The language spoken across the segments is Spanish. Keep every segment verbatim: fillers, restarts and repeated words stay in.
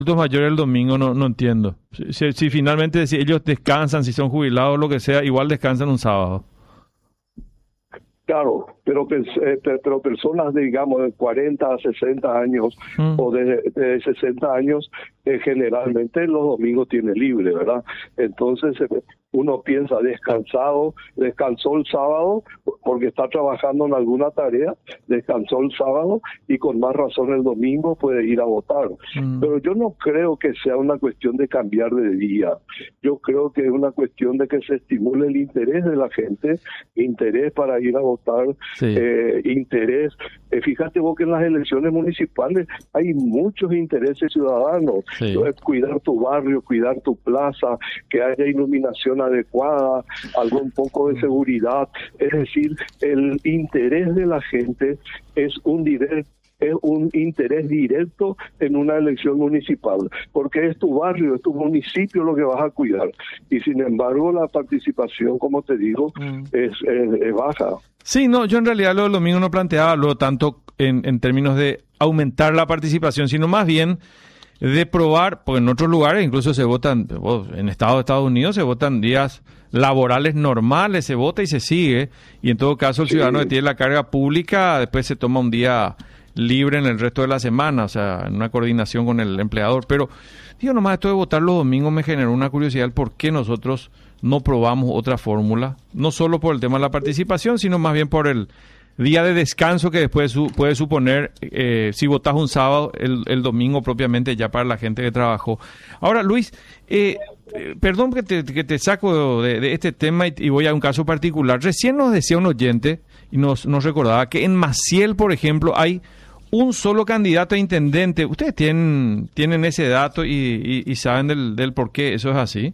adultos mayores el domingo no, no entiendo. Si, si, si finalmente si ellos descansan, si son jubilados o lo que sea, igual descansan un sábado. Claro, pero, eh, pero personas de, digamos, de cuarenta a sesenta años mm. o de, de sesenta años, eh, generalmente los domingos tiene libre, ¿verdad? Entonces eh, uno piensa descansado, descansó el sábado porque está trabajando en alguna tarea, descansó el sábado y con más razón el domingo puede ir a votar. Mm. Pero yo no creo que sea una cuestión de cambiar de día. Yo creo que es una cuestión de que se estimule el interés de la gente, interés para ir a votar, sí. eh, interés. Eh, fíjate vos que en las elecciones municipales hay muchos intereses ciudadanos. Sí. Cuidar tu barrio, cuidar tu plaza, que haya iluminación adecuada, algún poco de seguridad. Es decir, el interés de la gente es un directo es un interés directo en una elección municipal, porque es tu barrio, es tu municipio lo que vas a cuidar. Y sin embargo, la participación, como te digo, mm. es, es, es baja. Sí, no, yo en realidad lo del domingo no planteaba luego tanto en, en términos de aumentar la participación, sino más bien de probar, porque en otros lugares incluso se votan, en Estados de Estados Unidos se votan días laborales normales, se vota y se sigue, y en todo caso el sí. ciudadano que tiene la carga pública después se toma un día libre en el resto de la semana, o sea, en una coordinación con el empleador. Pero, digo, nomás esto de votar los domingos me generó una curiosidad el por qué nosotros no probamos otra fórmula, no solo por el tema de la participación, sino más bien por el día de descanso que después su, puede suponer eh, si votas un sábado, el, el domingo propiamente ya para la gente que trabajó. Ahora, Luis, eh, eh, perdón que te, que te saco de, de este tema y, y voy a un caso particular. Recién nos decía un oyente y nos, nos recordaba que en Maciel, por ejemplo, hay un solo candidato a intendente. ¿Ustedes tienen, tienen ese dato y, y, y saben del, del por qué eso es así?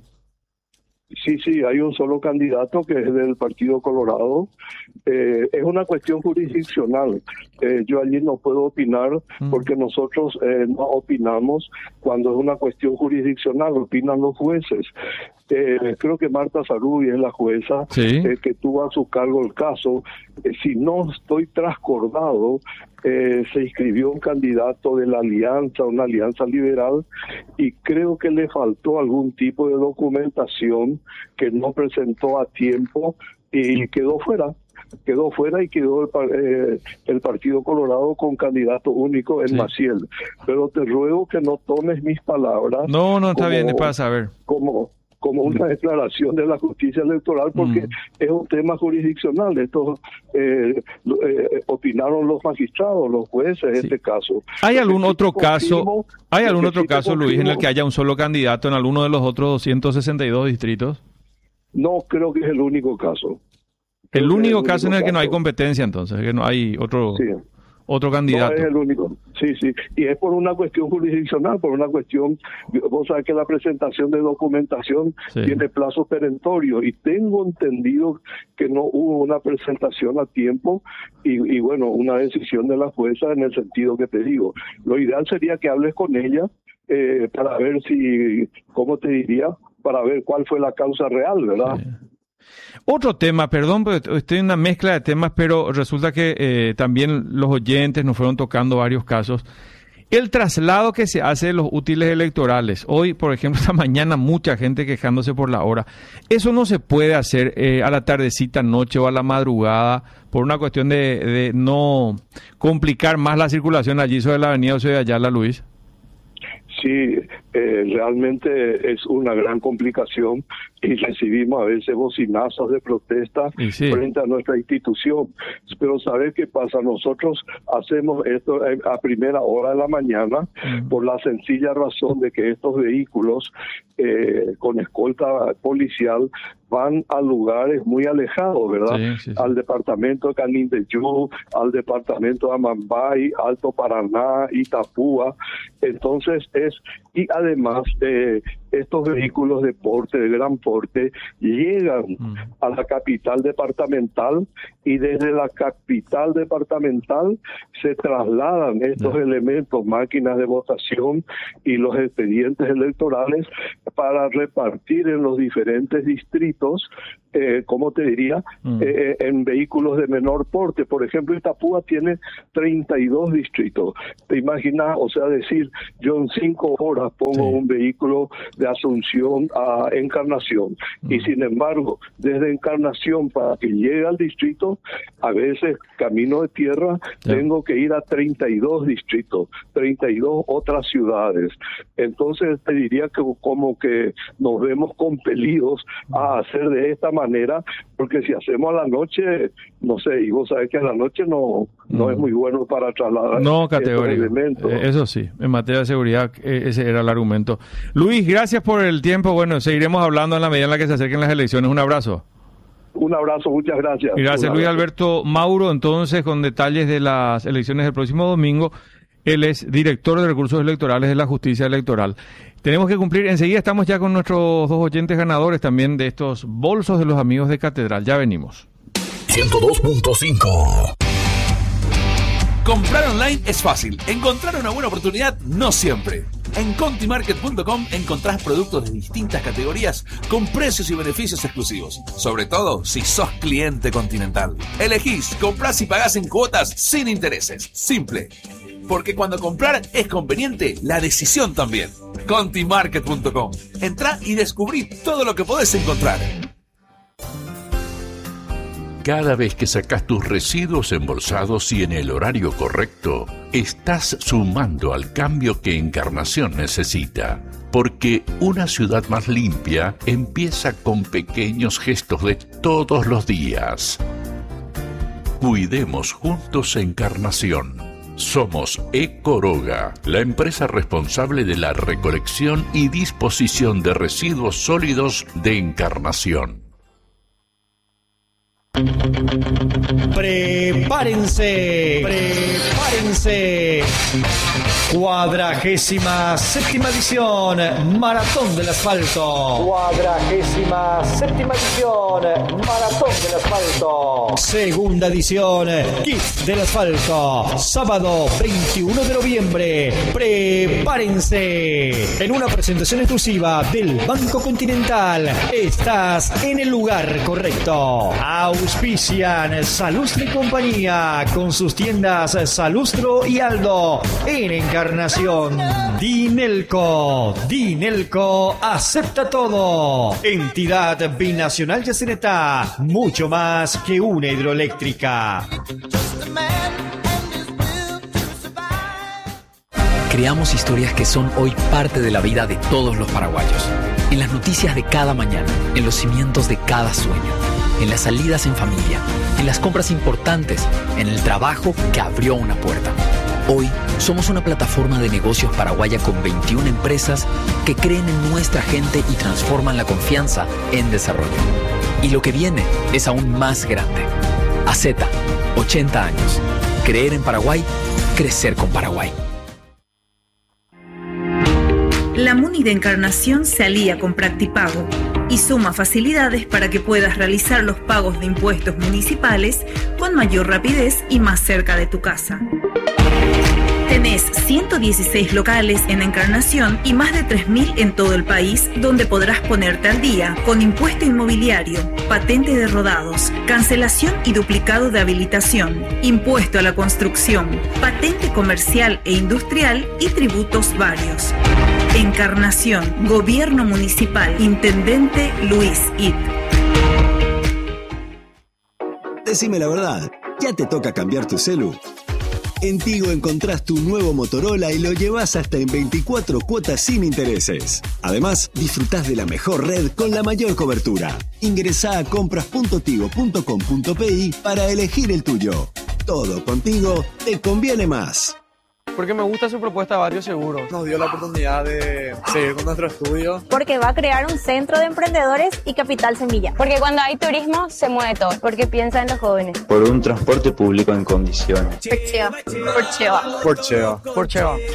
Sí, sí, hay un solo candidato que es del Partido Colorado. Eh, es una cuestión jurisdiccional. Eh, yo allí no puedo opinar porque nosotros eh, no opinamos cuando es una cuestión jurisdiccional, opinan los jueces. Eh, creo que Marta Sarubi es la jueza sí. eh, que tuvo a su cargo el caso. Eh, si no estoy trascordado, eh, se inscribió un candidato de la alianza, una alianza liberal, y creo que le faltó algún tipo de documentación que no presentó a tiempo y quedó fuera. quedó fuera y quedó el, eh, el Partido Colorado con candidato único en sí. Maciel. Pero te ruego que no tomes mis palabras. No, no, está como, bien, es para saber. Como, como una declaración de la justicia electoral, porque mm. es un tema jurisdiccional. Esto eh, eh, opinaron los magistrados, los jueces en sí. este caso. ¿Hay algún sí otro caso, hay algún otro sí caso, Luis, en el que haya un solo candidato en alguno de los otros doscientos sesenta y dos distritos? No, creo que es el único caso. El único, el único caso en el que no hay competencia, entonces, que no hay otro sí. otro candidato. No es el único, sí, sí. Y es por una cuestión jurisdiccional, por una cuestión, vos sabés que la presentación de documentación sí. tiene plazos perentorios, y tengo entendido que no hubo una presentación a tiempo, y, y bueno, una decisión de la jueza en el sentido que te digo. Lo ideal sería que hables con ella eh, para ver si, ¿cómo te diría? Para ver cuál fue la causa real, ¿verdad? Sí. Otro tema, perdón, estoy en una mezcla de temas, pero resulta que eh, también los oyentes nos fueron tocando varios casos. El traslado que se hace de los útiles electorales. Hoy, por ejemplo, esta mañana mucha gente quejándose por la hora. Eso no se puede hacer eh, a la tardecita, noche o a la madrugada por una cuestión de, de no complicar más la circulación allí sobre la avenida José de Ayala, Luis. Sí, eh, realmente es una gran complicación y recibimos a veces bocinazos de protesta sí. frente a nuestra institución. Pero ¿sabes qué pasa? Nosotros hacemos esto a primera hora de la mañana uh-huh. por la sencilla razón de que estos vehículos eh, con escolta policial van a lugares muy alejados, ¿verdad? Sí, sí, sí. Al departamento de Canindeyú, al departamento de Amambay, Alto Paraná, Itapúa. Entonces es, y además además eh, estos vehículos de porte, de gran porte, llegan mm. a la capital departamental y desde la capital departamental se trasladan estos no. elementos, máquinas de votación y los expedientes electorales para repartir en los diferentes distritos, eh, ¿cómo te diría?, mm. eh, en vehículos de menor porte. Por ejemplo, Itapúa tiene treinta y dos distritos. ¿Te imaginas? O sea, decir, yo en cinco horas pongo sí. un vehículo de Asunción a Encarnación. Mm. Y sin embargo, desde Encarnación para que llegue al distrito, a veces camino de tierra, sí. tengo que ir a treinta y dos distritos, treinta y dos otras ciudades. Entonces te diría que como que nos vemos compelidos a hacer de esta manera, porque si hacemos a la noche, no sé, y vos sabés que a la noche no, no mm. es muy bueno para trasladar no, categórico. elementos. Eh, eso sí, en materia de seguridad, eh, ese era el argumento. Luis, gracias por el tiempo. Bueno, seguiremos hablando en la medida en la que se acerquen las elecciones. Un abrazo. Un abrazo, muchas gracias. Gracias, Luis Alberto Mauro. Entonces, con detalles de las elecciones del próximo domingo, él es director de recursos electorales de la Justicia Electoral. Tenemos que cumplir, enseguida estamos ya con nuestros dos oyentes ganadores también de estos bolsos de los amigos de Catedral. Ya venimos. ciento dos punto cinco. Comprar online es fácil. Encontrar una buena oportunidad no siempre. En conti market punto com encontrás productos de distintas categorías con precios y beneficios exclusivos. Sobre todo si sos cliente Continental. Elegís, comprás y pagás en cuotas sin intereses. Simple. Porque cuando comprar es conveniente, la decisión también. conti market punto com. Entrá y descubrí todo lo que podés encontrar. Cada vez que sacás tus residuos embolsados y en el horario correcto, estás sumando al cambio que Encarnación necesita. Porque una ciudad más limpia empieza con pequeños gestos de todos los días. Cuidemos juntos Encarnación. Somos Ecoroga, la empresa responsable de la recolección y disposición de residuos sólidos de Encarnación. Prepárense, prepárense. Cuadragésima séptima edición, Maratón del Asfalto. Cuadragésima séptima edición, Maratón del Asfalto. Segunda edición, Kit del Asfalto. Sábado veintiuno de noviembre. Prepárense. En una presentación exclusiva del Banco Continental, estás en el lugar correcto. Auspician Salustro y compañía con sus tiendas Salustro y Aldo en Encarnación. Dinelco, Dinelco acepta todo. Entidad binacional Yacyretá, mucho más que una hidroeléctrica. Creamos historias que son hoy parte de la vida de todos los paraguayos. En las noticias de cada mañana, en los cimientos de cada sueño, en las salidas en familia, en las compras importantes, en el trabajo que abrió una puerta. Hoy somos una plataforma de negocios paraguaya con veintiuna empresas que creen en nuestra gente y transforman la confianza en desarrollo. Y lo que viene es aún más grande. A Z, ochenta años. Creer en Paraguay, crecer con Paraguay. La MUNI de Encarnación se alía con Practipago y suma facilidades para que puedas realizar los pagos de impuestos municipales con mayor rapidez y más cerca de tu casa. Tenés ciento dieciséis locales en Encarnación y más de tres mil en todo el país, donde podrás ponerte al día con impuesto inmobiliario, patente de rodados, cancelación y duplicado de habilitación, impuesto a la construcción, patente comercial e industrial y tributos varios. Encarnación, Gobierno Municipal, Intendente Luis It. Decime la verdad, ¿ya te toca cambiar tu celu? En Tigo encontrás tu nuevo Motorola y lo llevas hasta en veinticuatro cuotas sin intereses. Además, disfrutás de la mejor red con la mayor cobertura. Ingresá a compras punto tigo punto com punto pi para elegir el tuyo. Todo contigo te conviene más. Porque me gusta su propuesta de Barrio Seguro. Nos dio la oportunidad de seguir con nuestro estudio. Porque va a crear un centro de emprendedores y capital semilla. Porque cuando hay turismo se mueve todo. Porque piensa en los jóvenes. Por un transporte público en condiciones. Por Cheva. Por Cheva. Por Cheva. Por Cheva.